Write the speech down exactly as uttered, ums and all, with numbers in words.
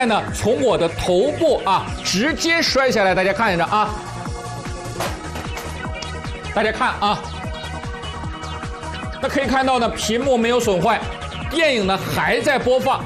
呢，从我的头部啊直接摔下来，大家看着啊，大家看啊，那可以看到呢，屏幕没有损坏，电影呢还在播放。